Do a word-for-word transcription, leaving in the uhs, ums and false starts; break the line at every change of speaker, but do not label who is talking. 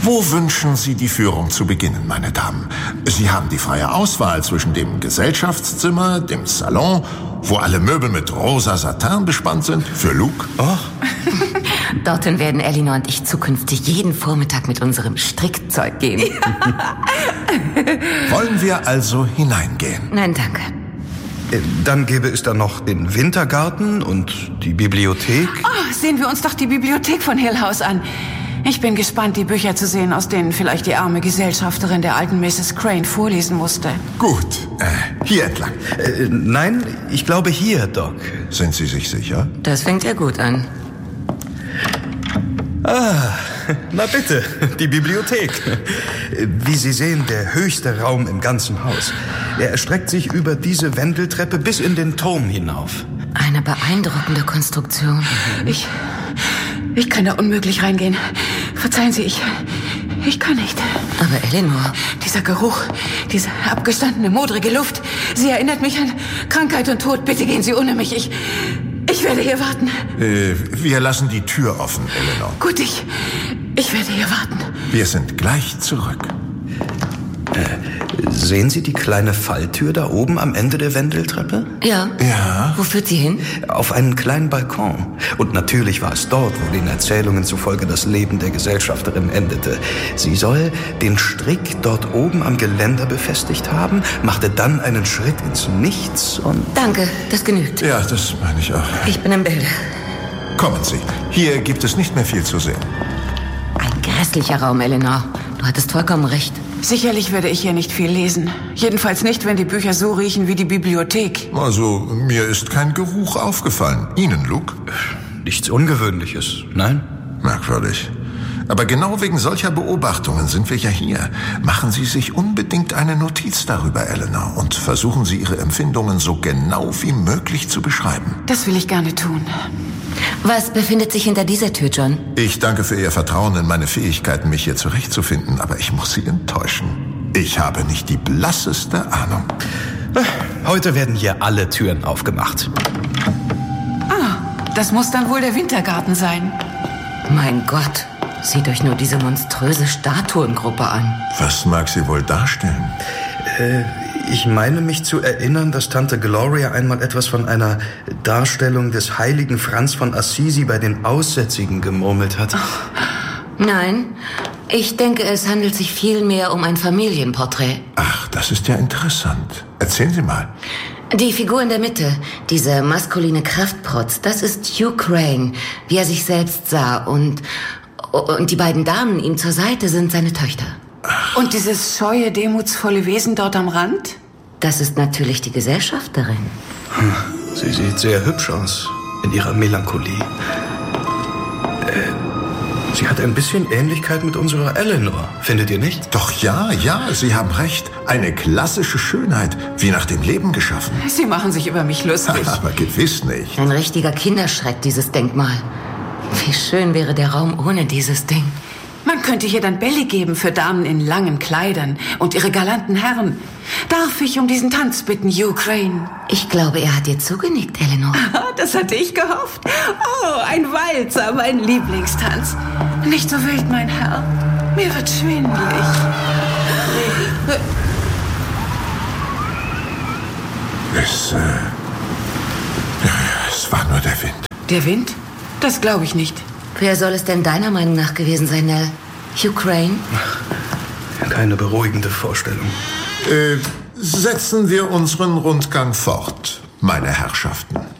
Wo wünschen Sie die Führung zu beginnen, meine Damen? Sie haben die freie Auswahl zwischen dem Gesellschaftszimmer, dem Salon, wo alle Möbel mit rosa Satin bespannt sind, für Luke.
Oh.
Dorthin werden Elinor und ich zukünftig jeden Vormittag mit unserem Strickzeug gehen.
Wollen wir also hineingehen?
Nein, danke.
Dann gäbe es da noch den Wintergarten und die Bibliothek.
Oh, sehen wir uns doch die Bibliothek von Hill House an. Ich bin gespannt, die Bücher zu sehen, aus denen vielleicht die arme Gesellschafterin der alten Misses Crane vorlesen musste.
Gut, äh, hier entlang.
Äh, nein, ich glaube hier, Doc.
Sind Sie sich sicher?
Das fängt ja gut an.
Ah, na bitte, die Bibliothek. Wie Sie sehen, der höchste Raum im ganzen Haus. Er erstreckt sich über diese Wendeltreppe bis in den Turm hinauf.
Eine beeindruckende Konstruktion.
Ich, ich kann da unmöglich reingehen. Verzeihen Sie, ich, ich kann nicht.
Aber Elinor...
Dieser Geruch, diese abgestandene, modrige Luft, sie erinnert mich an Krankheit und Tod. Bitte gehen Sie ohne mich. Ich, ich werde hier warten.
Äh, wir lassen die Tür offen, Elinor.
Gut, ich, ich werde hier warten.
Wir sind gleich zurück.
Äh, sehen Sie die kleine Falltür da oben am Ende der Wendeltreppe?
Ja.
Ja?
Wo führt sie hin?
Auf einen kleinen Balkon. Und natürlich war es dort, wo den Erzählungen zufolge das Leben der Gesellschafterin endete. Sie soll den Strick dort oben am Geländer befestigt haben, machte dann einen Schritt ins Nichts und...
Danke, das genügt.
Ja, das meine ich auch.
Ich bin im Bilde.
Kommen Sie, hier gibt es nicht mehr viel zu sehen.
Ein grässlicher Raum, Elinor. Du hattest vollkommen recht.
Sicherlich werde ich hier nicht viel lesen. Jedenfalls nicht, wenn die Bücher so riechen wie die Bibliothek.
Also, mir ist kein Geruch aufgefallen. Ihnen, Luke?
Nichts Ungewöhnliches, nein?
Merkwürdig. Aber genau wegen solcher Beobachtungen sind wir ja hier. Machen Sie sich unbedingt eine Notiz darüber, Elinor, und versuchen Sie, Ihre Empfindungen so genau wie möglich zu beschreiben.
Das will ich gerne tun.
Was befindet sich hinter dieser Tür, John?
Ich danke für Ihr Vertrauen in meine Fähigkeiten, mich hier zurechtzufinden, aber ich muss Sie enttäuschen. Ich habe nicht die blasseste Ahnung.
Heute werden hier alle Türen aufgemacht.
Ah, das muss dann wohl der Wintergarten sein.
Mein Gott, seht euch nur diese monströse Statuengruppe an.
Was mag sie wohl darstellen?
Äh, ich meine mich zu erinnern, dass Tante Gloria einmal etwas von einer Darstellung des heiligen Franz von Assisi bei den Aussätzigen gemurmelt hat.
Nein, ich denke, es handelt sich vielmehr um ein Familienporträt.
Ach, das ist ja interessant. Erzählen Sie mal.
Die Figur in der Mitte, diese maskuline Kraftprotz, das ist Hugh Crane, wie er sich selbst sah. Und, und die beiden Damen ihm zur Seite sind seine Töchter.
Und dieses scheue, demutsvolle Wesen dort am Rand?
Das ist natürlich die Gesellschafterin.
Sie sieht sehr hübsch aus in ihrer Melancholie. Äh, sie hat ein bisschen Ähnlichkeit mit unserer Elinor, findet ihr nicht?
Doch ja, ja, Sie haben recht. Eine klassische Schönheit, wie nach dem Leben geschaffen.
Sie machen sich über mich lustig.
Aber gewiss nicht.
Ein richtiger Kinderschreck, dieses Denkmal. Wie schön wäre der Raum ohne dieses Ding.
Man könnte hier dann Bälle geben für Damen in langen Kleidern und ihre galanten Herren. Darf ich um diesen Tanz bitten, Hugh Crane?
Ich glaube, er hat dir zugenickt, Elinor.
Das hatte ich gehofft. Oh, ein Walzer, mein Lieblingstanz. Nicht so wild, mein Herr. Mir wird schwindelig.
Es, äh, es war nur der Wind.
Der Wind? Das glaube ich nicht.
Wer soll es denn deiner Meinung nach gewesen sein, Nell? Hugh Crane?
Keine beruhigende Vorstellung.
Äh, setzen wir unseren Rundgang fort, meine Herrschaften.